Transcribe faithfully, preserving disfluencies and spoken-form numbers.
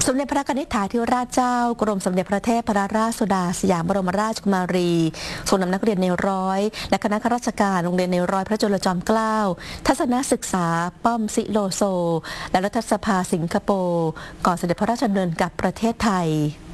สมเด็จพระกนิษฐาธิราชเจ้ากรมสมเด็จพระเทพรัตนราชสุดาสยามบรมราชกุมารีทรงนำนักเรียนในร้อยและคณะข้าราชการโรงเรียนในร้อยพระจุลจอมเกล้าทัศนศึกษาป้อมสิโลโซและรัฐสภาสิงคโปร์ก่อนเสด็จพระราชดำเนินกลับประเทศไทย